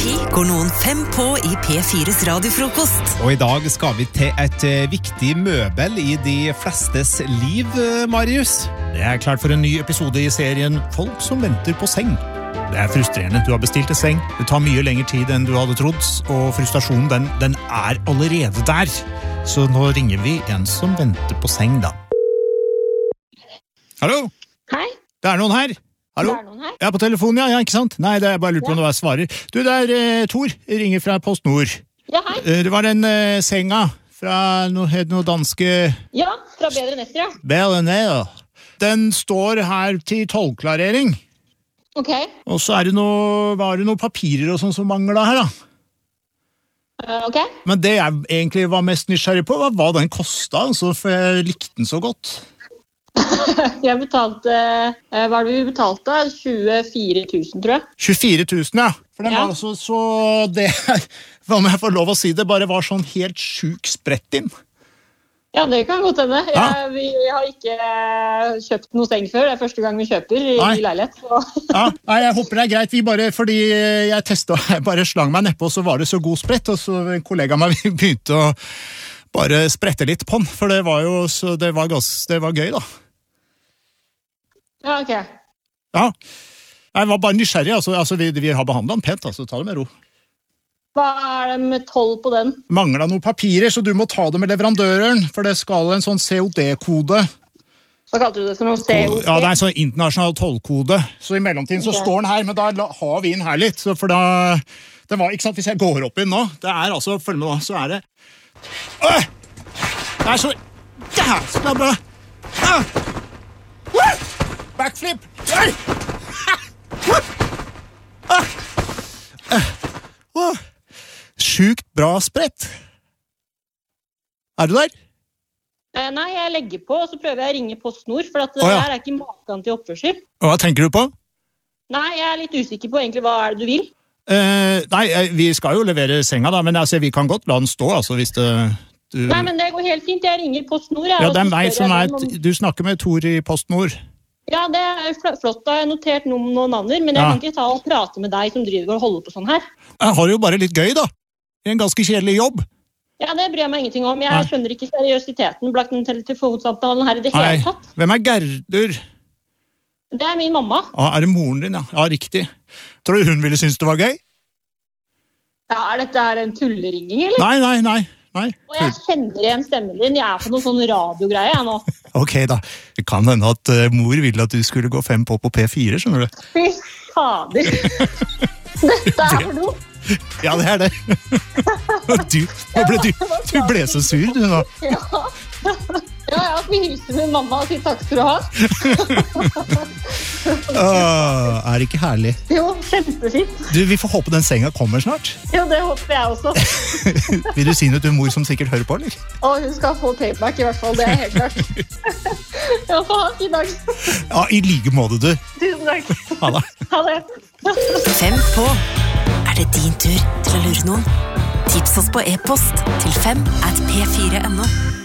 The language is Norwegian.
10 går noen 5 på i P4s radiofrokost. Og i dag skal vi til et viktig møbel i de flestes liv, Marius. Det klart for en ny episode i serien Folk som venter på seng. Det frustrerende. Du har bestilt en seng. Det tar mye lengre tid enn du hadde trodd, og frustrasjonen, den allerede der. Så nå ringer vi en som venter på seng, da. Hallo? Hei. Det noen her. Hallo? Det noen her? Ja, på telefonen, ja, ikke sant? Nei, det bare lurt på noe jeg svarer. Du, det Tor, ringer fra PostNord. Ja, hei. Det var den senga fra noe danske... Ja, fra Bedre Netter, ja. Bedre Netter. Den står her til tollklarering. Ok. Og så var det noen papirer og sånn som manglet her, da. Ok. Men det jeg egentlig var mest nysgjerrig på, var hva den kostet, altså, for jeg likte den så godt. Jeg betalte, hva vi betalte? 24 000, tror jeg. 24 000, ja. For den var altså så det, hva må jeg få lov å si, det bare var sånn helt sjuk sprett inn. Ja, det kan godt hende. Vi har ikke kjøpt noe seng før. Det første gang vi kjøper i leilighet. Ja, jeg håper det greit. Fordi jeg testet, jeg bare slang meg nedpå, så var det så god sprett, og så en kollega meg begynte å bare sprette litt på den, for det var jo det var gøy, da. Ja, ok. Ja, jeg var bare nysgjerrig, altså vi har behandlet den pent, altså ta det med ro. Hva det med 12 på den? Manglet noen papirer, så du må ta det med leverandøren, for det skal en sånn COD-kode. Hva kalte du det for noe? COD? Ja, det en sånn internasjonal tollkode, så i mellomtiden så står den her, men da har vi den her litt, for da, det var, ikke sant, hvis jeg går opp inn nå, det altså, følg med da, så det det så jævla bra. Backflip! Sjukt bra sprett. Du der? Nei, jeg legger på, og så prøver jeg å ringe PostNord, for det her ikke maken til oppførsel. Hva tenker du på? Nei, jeg litt usikker på egentlig hva det du vil. Nei, vi skal jo levere senga da, men altså, vi kan godt la den stå, altså, hvis det... Nei, men det går helt fint. Jeg ringer PostNord. Ja, det meg som du snakker med Tor i PostNord. Ja, det flott. Da har jeg notert noen navner, men jeg kan ikke ta og prate med deg som driver og holder på sånn her. Jeg har jo bare litt gøy, da. En ganske kjedelig jobb. Ja, det bryr jeg meg ingenting om. Jeg skjønner ikke seriøsiteten blant den telefonsamtalen her i det hele tatt. Hvem Gerdur? Det min mamma. Ja, det moren din, ja. Ja, riktig. Tror du hun ville synes det var gøy? Ja, dette en tulleringing, eller? Nei. Og jeg kjenner igjen stemmen din. Jeg på noen sånn radiogreie, jeg nå. Ok da, det kan hende at mor ville at du skulle gå 5 på P4, skjønner du? Fy fader. Dette for noe. Ja, det det. Du ble så sur, du nå. Ja, jeg får hilse min mamma og si takk skal du ha. Det ikke herlig? Jo, kjempefint. Du, vi får håpe den senga kommer snart. Jo, det håper jeg også. Vil du si noe til mor som sikkert hører på, eller? Hun skal få payback i hvert fall, det helt klart. Ja, ha en fin dag. Ja, i like måte, du. Tusen takk. Ha det. Ha det. 5 på. Det din tur til å lure noen? Tips oss på e-post til 5@p4.no.